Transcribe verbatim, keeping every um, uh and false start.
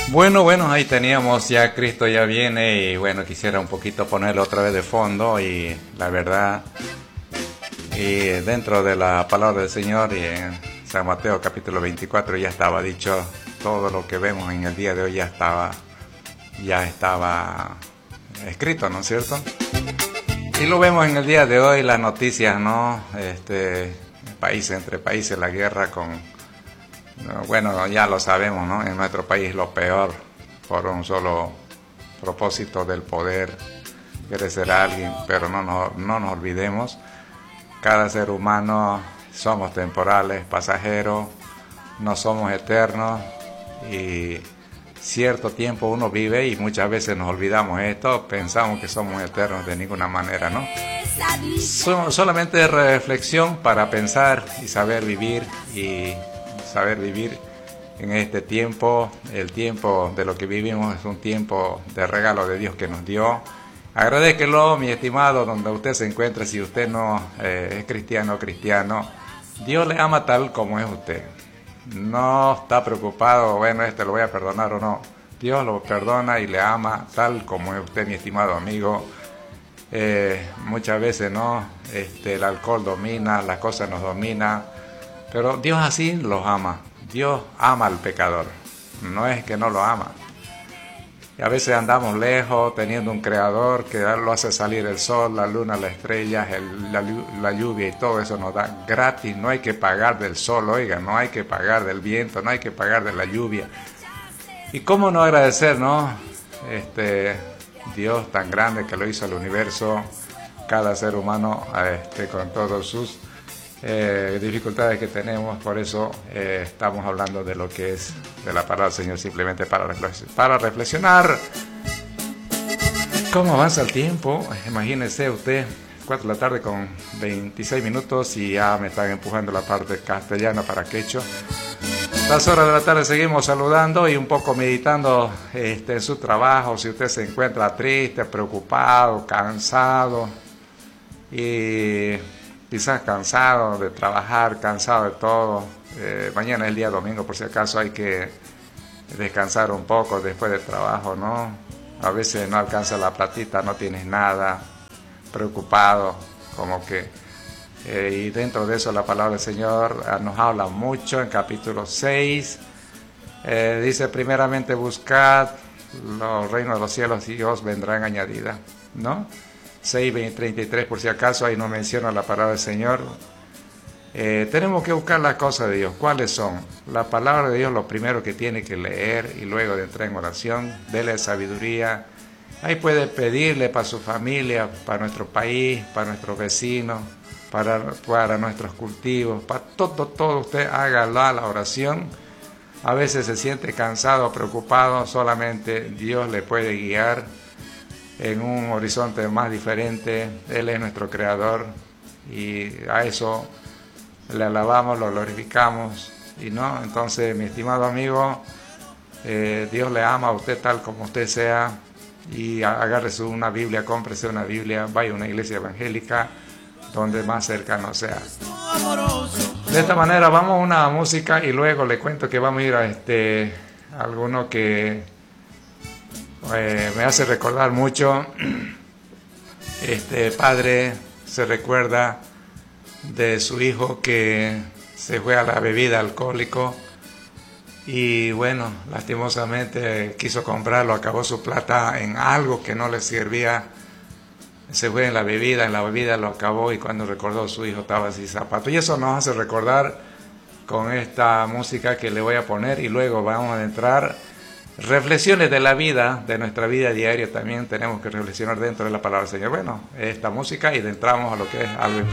Bueno, bueno, ahí teníamos ya Cristo ya viene y bueno, quisiera un poquito ponerlo otra vez de fondo y la verdad, y dentro de la palabra del Señor y en San Mateo capítulo veinticuatro ya estaba dicho, todo lo que vemos en el día de hoy ya estaba, ya estaba escrito, ¿no es cierto? Y lo vemos en el día de hoy, las noticias, ¿no? Este, países entre países, la guerra con... Bueno, ya lo sabemos, ¿no? En nuestro país lo peor, por un solo propósito del poder, quiere ser alguien, pero no, no, no nos olvidemos, cada ser humano somos temporales, pasajeros, no somos eternos y cierto tiempo uno vive y muchas veces nos olvidamos esto, pensamos que somos eternos de ninguna manera, ¿no? So, solamente reflexión para pensar y saber vivir y saber vivir en este tiempo. El tiempo de lo que vivimos es un tiempo de regalo de Dios que nos dio. Agradéquelo, mi estimado, donde usted se encuentre. Si usted no eh, es cristiano o cristiano, Dios le ama tal como es usted. No está preocupado, bueno, este lo voy a perdonar o no. Dios lo perdona y le ama tal como es usted, mi estimado amigo. Eh, muchas veces no, este, el alcohol domina, las cosas nos dominan. Pero Dios así los ama. Dios ama al pecador. No es que no lo ama. Y a veces andamos lejos teniendo un creador que lo hace salir el sol, la luna, las estrellas, el, la, la lluvia y todo eso nos da gratis. No hay que pagar del sol, oiga, no hay que pagar del viento, no hay que pagar de la lluvia. ¿Y cómo no agradecer, no? Este Dios tan grande que lo hizo el universo, cada ser humano este, con todos sus Eh, dificultades que tenemos, por eso eh, estamos hablando de lo que es de la palabra del Señor, simplemente para, reflexionar, para reflexionar. ¿Cómo avanza el tiempo? Imagínese usted, cuatro de la tarde con veintiséis minutos y ya me están empujando la parte castellana para quechua. A las horas de la tarde seguimos saludando y un poco meditando este, en su trabajo, si usted se encuentra triste, preocupado, cansado y quizás cansado de trabajar, cansado de todo. Eh, mañana es el día domingo, por si acaso hay que descansar un poco después del trabajo, ¿no? A veces no alcanza la platita, no tienes nada, preocupado, como que... Eh, y dentro de eso la palabra del Señor eh, nos habla mucho en capítulo seis. Eh, dice, primeramente buscad los reinos de los cielos y os vendrán añadidas, ¿no? seis, veinte, treinta y tres, por si acaso, ahí no menciona la palabra del Señor. Eh, tenemos que buscar las cosas de Dios. ¿Cuáles son? La palabra de Dios, lo primero que tiene que leer y luego de entrar en oración, dele sabiduría. Ahí puede pedirle para su familia, para nuestro país, para nuestros vecinos, para, para nuestros cultivos, para todo, todo usted hágalo la oración. A veces se siente cansado, preocupado, solamente Dios le puede guiar en un horizonte más diferente. Él es nuestro creador y a eso le alabamos, lo glorificamos y no, entonces mi estimado amigo, eh, Dios le ama a usted tal como usted sea y agárrese una Biblia, cómprese una Biblia, vaya a una iglesia evangélica donde más cercano sea. De esta manera vamos a una música y luego le cuento que vamos a ir a este alguno que Eh, me hace recordar mucho. Este padre se recuerda de su hijo que se fue a la bebida alcohólico y bueno, lastimosamente quiso comprarlo, acabó su plata en algo que no le servía, se fue en la bebida, en la bebida lo acabó y cuando recordó a su hijo estaba sin zapato. Y eso nos hace recordar con esta música que le voy a poner y luego vamos a entrar. Reflexiones de la vida, de nuestra vida diaria, también tenemos que reflexionar dentro de la palabra del Señor. Bueno, esta música y entramos a lo que es algo importante.